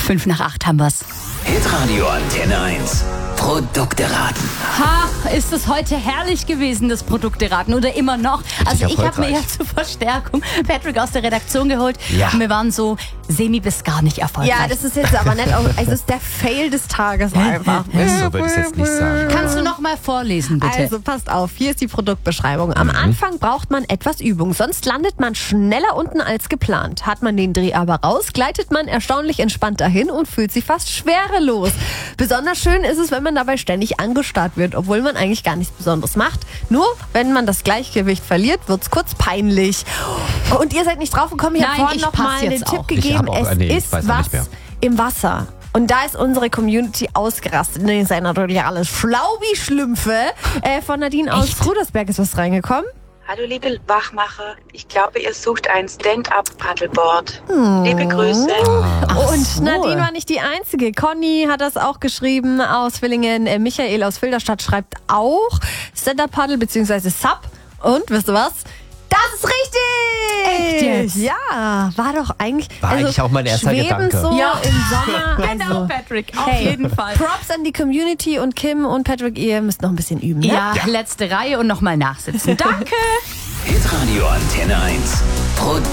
7:55 haben wir's. Hitradio Antenne 1. Produkte raten. Ha, ist es heute herrlich gewesen, das Produkte raten, oder immer noch? Also ich habe mir ja zur Verstärkung Patrick aus der Redaktion geholt. Ja. Und wir waren so semi bis gar nicht erfolgreich. Ja, das ist jetzt aber nicht, also es ist der Fail des Tages einfach. So würde ich es jetzt nicht sagen. Kannst du noch mal vorlesen, bitte? Also passt auf, hier ist die Produktbeschreibung. Am Anfang braucht man etwas Übung, sonst landet man schneller unten als geplant. Hat man den Dreh aber raus, gleitet man erstaunlich entspannt dahin und fühlt sich fast schwerelos. Besonders schön ist es, wenn man dabei ständig angestarrt wird, obwohl man eigentlich gar nichts Besonderes macht. Nur, wenn man das Gleichgewicht verliert, wird's kurz peinlich. Und ihr seid nicht drauf gekommen, ich habe Nein, vorhin ich noch pass mal einen jetzt Tipp auch. gegeben. Ich hab auch- Es nee, ich ist weiß auch nicht was mehr. im Wasser. Und da ist unsere Community ausgerastet. Nee, sei natürlich alles schlau wie Schlümpfe. Von Nadine aus Rudersberg ist was reingekommen. Hallo liebe Wachmacher, ich glaube, ihr sucht ein Stand-up-Paddleboard. Liebe Grüße. Und Nadine war nicht die Einzige. Conny hat das auch geschrieben aus Villingen. Michael aus Filderstadt schreibt auch Stand-up-Paddle bzw. Sub. Und wisst ihr was? Das ist richtig! Echt jetzt? Ja, war doch eigentlich... War eigentlich auch mein erster schweben Gedanke. so Ja. im Sommer. Genau, Patrick, auf Hey, jeden Fall. Props an die Community und Kim und Patrick, ihr müsst noch ein bisschen üben. Ne? Ja, letzte Reihe und noch mal nachsitzen. Danke. Hitradio Antenne 1.